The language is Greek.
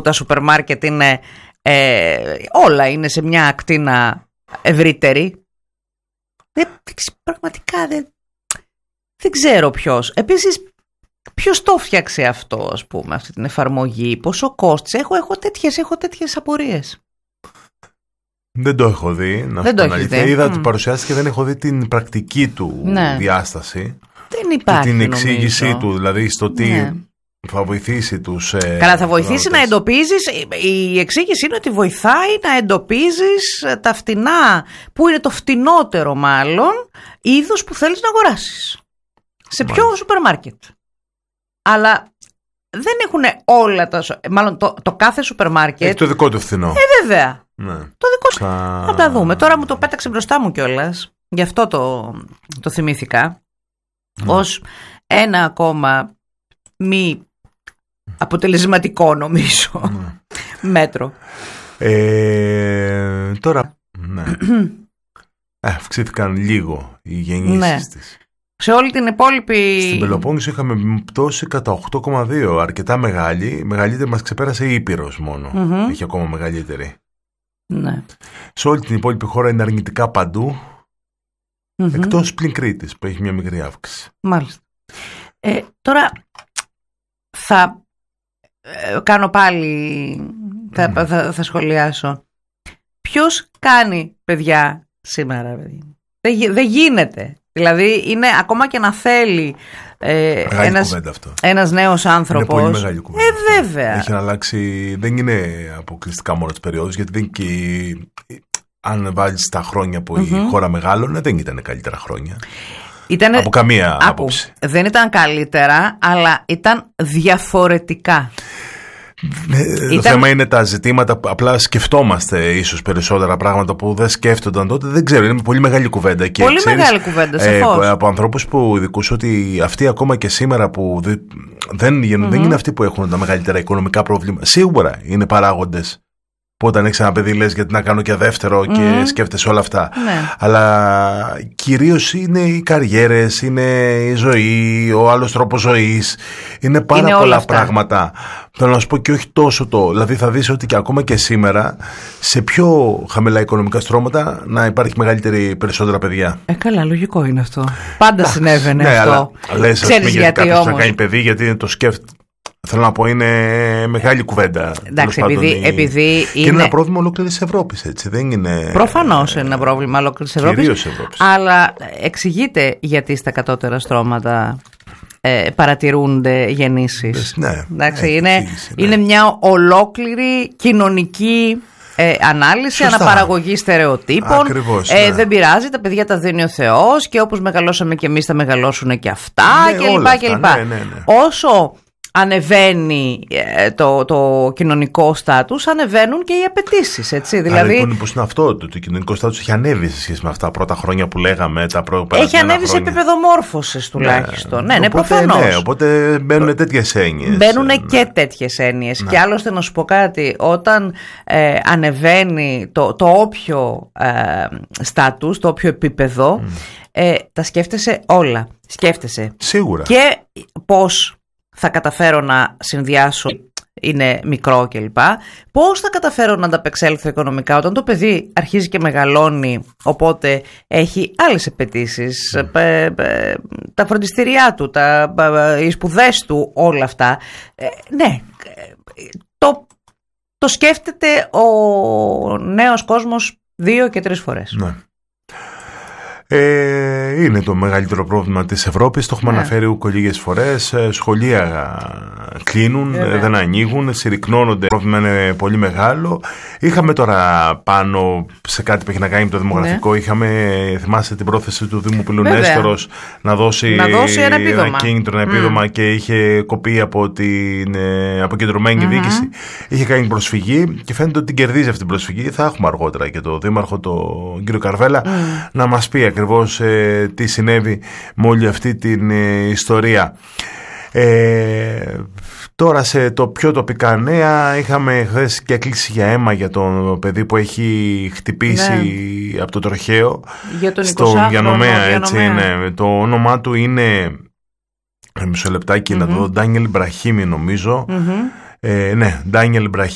τα σούπερ μάρκετ είναι όλα είναι σε μια ακτίνα ευρύτερη. Πραγματικά δεν ξέρω ποιος. Επίσης, ποιος το φτιάξε αυτό, ας πούμε, αυτή την εφαρμογή, πόσο κόστησε. Έχω τέτοιες απορίες. Δεν το έχω δει. Δεν το έχεις δει. Είδα ότι παρουσιάστηκε και δεν έχω δει την πρακτική του διάσταση. Δεν υπάρχει, και την εξήγησή νομίζω του, δηλαδή στο τι θα βοηθήσει τους... Καλά, θα βοηθήσει να εντοπίζεις. Η εξήγηση είναι ότι βοηθάει να εντοπίζεις τα φτηνά, που είναι το φτηνότερο μάλλον, είδος που θέλεις να αγοράσεις. Σε ποιο σούπερ μάρκετ. Αλλά δεν έχουν όλα τα... Μάλλον το κάθε σούπερ μάρκετ... Έχει το δικό του φθηνό. Βέβαια. Ναι. Το δικό του. Θα τα δούμε. Τώρα μου το πέταξε μπροστά μου κιόλας. Γι' αυτό το θυμήθηκα. Ως ένα ακόμα μη αποτελεσματικό, νομίζω, μέτρο. Τώρα, αυξήθηκαν λίγο οι γεννήσεις της. Σε όλη την υπόλοιπη... Στην Πελοπόννησο είχαμε πτώση κατά 8,2, αρκετά μεγάλη. Μεγαλύτερη μας ξεπέρασε η Ήπειρος μόνο. Έχει ακόμα μεγαλύτερη. Ναι. Σε όλη την υπόλοιπη χώρα είναι αρνητικά παντού. Εκτός πλην Κρήτης που έχει μια μικρή αύξηση. Μάλιστα. Τώρα θα κάνω πάλι, θα σχολιάσω. Ποιος κάνει παιδιά σήμερα, παιδιά? Δεν γίνεται. Δηλαδή είναι ακόμα και να θέλει ένας νέος άνθρωπος. Είναι πολύ μεγάλη κουβέντα. Βέβαια. Έχει αλλάξει, δεν είναι αποκλειστικά μόνο τις περιόδους, γιατί δεν και... Αν βάλεις τα χρόνια που η χώρα μεγάλωνε, δεν ήταν καλύτερα χρόνια. Από καμία άποψη. Δεν ήταν καλύτερα, αλλά ήταν διαφορετικά. Το θέμα είναι τα ζητήματα, απλά σκεφτόμαστε ίσως περισσότερα πράγματα που δεν σκέφτονταν τότε. Δεν ξέρω, είναι πολύ μεγάλη κουβέντα. Και πολύ μεγάλη κουβέντα, σαφώς. Από ανθρώπους που ειδικούς, ότι αυτοί ακόμα και σήμερα που δεν είναι αυτοί που έχουν τα μεγαλύτερα οικονομικά προβλήματα. Σίγουρα είναι παράγοντες που όταν έχεις ένα παιδί λες γιατί να κάνω και δεύτερο και σκέφτεσαι όλα αυτά. Ναι. Αλλά κυρίως είναι οι καριέρες, είναι η ζωή, ο άλλος τρόπος ζωής. Είναι πάρα πολλά πράγματα. Θέλω να σου πω και όχι τόσο Δηλαδή θα δεις ότι και ακόμα και σήμερα σε πιο χαμηλά οικονομικά στρώματα να υπάρχει περισσότερα παιδιά. Καλά, λογικό είναι αυτό. Πάντα συνέβαινε αυτό. Λες, ξέρεις γιατί κάποιος να κάνει παιδί, γιατί το σκέφτεται. Θέλω να πω, είναι μεγάλη κουβέντα. Εντάξει, επειδή και είναι ένα πρόβλημα ολόκληρης Ευρώπης, έτσι. Δεν είναι... Προφανώς είναι ένα πρόβλημα ολόκληρης Ευρώπης. Αλλά εξηγείται γιατί στα κατώτερα στρώματα παρατηρούνται γεννήσεις. Ναι, εντάξει, είναι μια ολόκληρη κοινωνική ανάλυση, αναπαραγωγή στερεοτύπων. Ακριβώς, δεν πειράζει, τα παιδιά τα δίνει ο Θεός και όπως μεγαλώσαμε και εμείς θα μεγαλώσουν και αυτά, κλπ. Ναι. Όσο ανεβαίνει το κοινωνικό στάτους, ανεβαίνουν και οι απαιτήσεις, έτσι. Δηλαδή, λοιπόν, πώς είναι αυτό, το κοινωνικό στάτους έχει ανέβει σε σχέση με αυτά τα πρώτα χρόνια που λέγαμε, τα πρώτα. Έχει ανέβει σε επίπεδο μόρφωσης τουλάχιστον. Ναι, προφανώς. Ναι, οπότε μπαίνουν τέτοιες έννοιες. Μπαίνουν και τέτοιες έννοιες. Και άλλωστε να σου πω κάτι, όταν ανεβαίνει το όποιο στάτους, το όποιο επίπεδο, τα σκέφτεσαι όλα. Σκέφτεσαι. Σίγουρα. Και πώς θα καταφέρω να συνδυάσω, είναι μικρό κλπ. Πώς θα καταφέρω να ανταπεξέλθω οικονομικά όταν το παιδί αρχίζει και μεγαλώνει, οπότε έχει άλλες απαιτήσεις, τα φροντιστηριά του, οι σπουδές του, όλα αυτά. Ναι, το σκέφτεται ο νέος κόσμος 2 και 3 φορές. Ναι. Είναι το μεγαλύτερο πρόβλημα της Ευρώπης. Το έχουμε αναφέρει ούκο λίγες φορές. Σχολεία κλείνουν, δεν ανοίγουν, συρρυκνώνονται. Το πρόβλημα είναι πολύ μεγάλο. Είχαμε τώρα πάνω σε κάτι που έχει να κάνει με το δημογραφικό. Θυμάστε την πρόθεση του Δήμου Πυλουνέστορος να δώσει ένα κίνητρο, ένα επίδομα, και είχε κοπεί από την αποκεντρωμένη διοίκηση. Είχε κάνει προσφυγή και φαίνεται ότι την κερδίζει αυτή την προσφυγή. Θα έχουμε αργότερα και το Δήμαρχο, τον κύριο Καρβέλα, να μας πει ακριβώς τι συνέβη με όλη αυτή την ιστορία. Τώρα σε το πιο τοπικά νέα, είχαμε χθες και έκκληση για αίμα για τον παιδί που έχει χτυπήσει από το τροχαίο στον Γιανομέα, έτσι είναι. Το όνομά του είναι, μισό λεπτάκι να το δω, Ντάνιελ Μπραχίμι νομίζω. Ναι, Ντάνιελ Μπραχίμι.